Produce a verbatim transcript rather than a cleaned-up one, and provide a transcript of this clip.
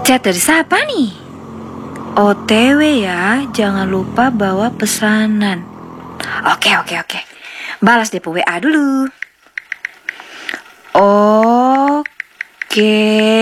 Chat dari siapa nih? O T W ya, jangan lupa bawa pesanan. Oke, oke, oke. Balas deh W A dulu. Oke.